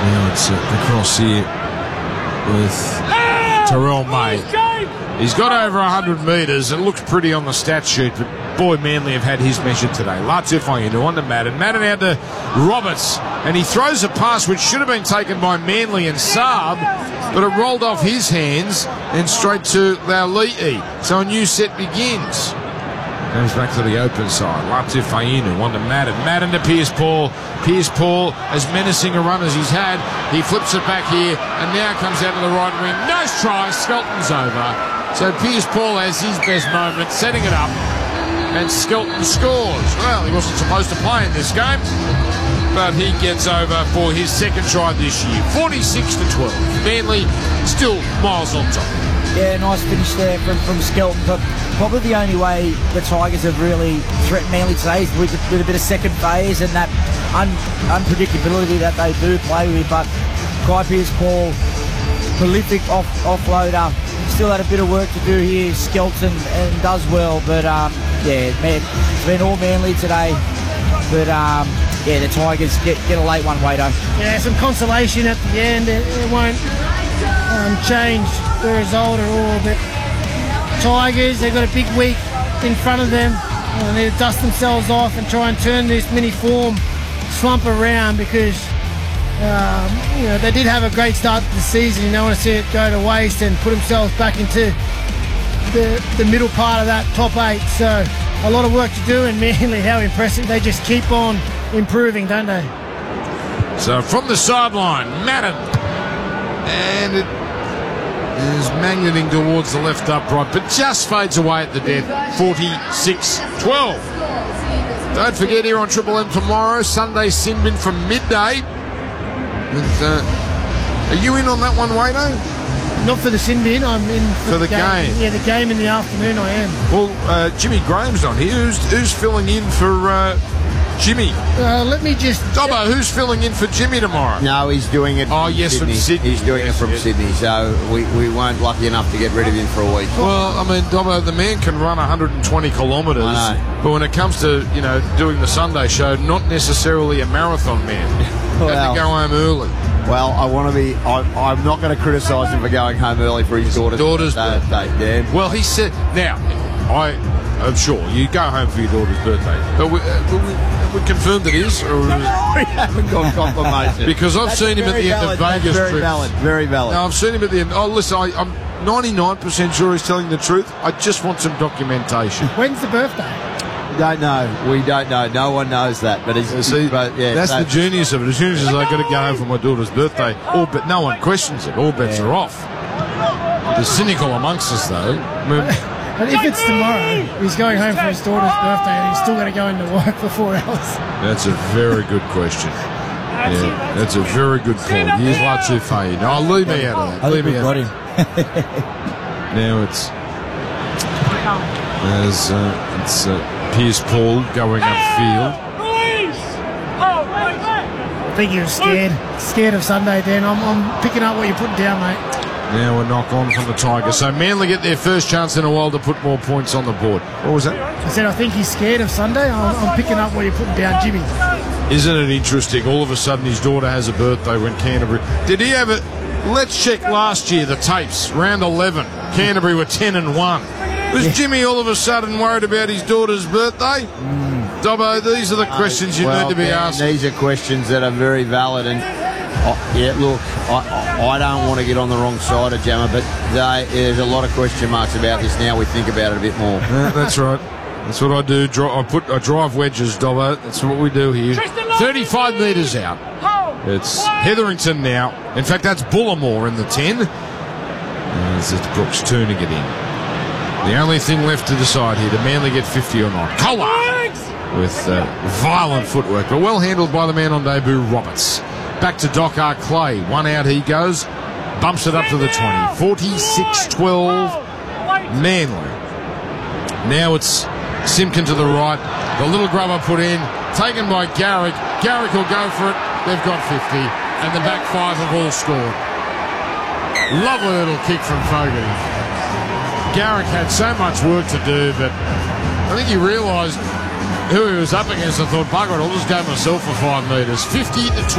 Now it's across here with Terrell May. He's got over 100 metres. It looks pretty on the stat sheet, but boy, Manly have had his measure today. Latu Fainu on to Madden. Madden out to Roberts, and he throws a pass which should have been taken by Manly and Saab, but it rolled off his hands and straight to Laulii. So a new set begins. Comes back to the open side. Latu Fainu on to Madden. Madden to Pierce Paul. Pierce Paul, as menacing a run as he's had, he flips it back here and now comes out to the right wing. Nice try. Skelton's over. So Pierce Paul has his best moment, setting it up, and Skelton scores. Well, he wasn't supposed to play in this game, but he gets over for his second try this year. 46-12. Manly still miles on top. Yeah, nice finish there from Skelton. But probably the only way the Tigers have really threatened Manly today is with a bit of second phase and that unpredictability that they do play with. But Kai Pearce-Paul, prolific offloader, still had a bit of work to do here. Skelton and does well, but yeah, man, it's been all Manly today. But yeah, the Tigers get a late one, Wado. Yeah, some consolation at the end. It won't change the result at all. But Tigers, they've got a big week in front of them. They need to dust themselves off and try and turn this mini form slump around, because you know, they did have a great start to the season. You don't want to see it go to waste and put themselves back into the middle part of that top 8. So a lot of work to do, and Manly, how impressive. They just keep on improving, don't they? So from the sideline, Madden, and it is magneting towards the left upright, but just fades away at the death. 46-12. Don't forget, here on Triple M tomorrow, Sunday sin bin from midday. With, are you in on that one, Wado? Not for the sin bin, I'm in for the game. Yeah, the game in the afternoon I am. Well, Jimmy Graham's not here. Who's filling in for Jimmy? Let me just... Dobbo, who's filling in for Jimmy tomorrow? No, he's doing it from Sydney. From Sydney. He's doing it from Sydney, so we weren't lucky enough to get rid of him for a week. Well, I mean, Dobbo, the man can run 120 kilometres, but when it comes to, you know, doing the Sunday show, not necessarily a marathon man. Had to go home early. Well, I want to be... I'm not going to criticise him for going home early for his daughter's birthday, Dan. Well, he said... Now, I'm sure you go home for your daughter's birthday, but we confirmed it is, or we haven't got confirmation. Because I've seen him at the end of Vegas. Very valid, very valid. No, I've seen him at the end. Oh, listen, I'm 99% sure he's telling the truth. I just want some documentation. When's the birthday? Don't know. We don't know. No one knows that. But that's the genius of it. As soon as I got to go home for my daughter's birthday, but no one questions it. All bets are off. The cynical amongst us, though. But if it's tomorrow, he's going home for his daughter's birthday and he's still going to go into work for 4 hours. That's a very good question. Yeah, that's a very good call. Here's Latu Fainu. No, leave me out of that. Leave me out of that. Now it's Pierce Paul going upfield. I think he was scared of Sunday, Dan. I'm picking up what you're putting down, mate. Now a knock on from the Tigers. So Manly get their first chance in a while to put more points on the board. What was that? I said I think he's scared of Sunday. I'm picking up what you're putting down, Jimmy. Isn't it interesting? All of a sudden his daughter has a birthday when Canterbury... Did he have it? Let's check last year, the tapes. Round 11. Canterbury were 10-1. Was Jimmy all of a sudden worried about his daughter's birthday? Dobbo, these are the questions you need to be asking. These are questions that are very valid, and look, I don't want to get on the wrong side of Jammer, but there's a lot of question marks about this now. We think about it a bit more. That's right. That's what I do. I drive wedges, Dobbo. That's what we do here. 35 metres out. It's Hetherington now. In fact, that's Bullimore in the 10. As it's Brooks tuning it in. The only thing left to decide here, did Manly get 50 or not? Collard with violent footwork, but well handled by the man on debut, Roberts. Back to Doc R. Clay. One out he goes. Bumps it up to the 20. 46-12 Manly. Now it's Simpkin to the right. The little grubber put in. Taken by Garrick. Garrick will go for it. They've got 50. And the back 5 have all scored. Lovely little kick from Fogarty. Garrick had so much work to do, but I think he realised who he was up against and thought, bugger it, I'll just go myself for 5 metres. 50-12.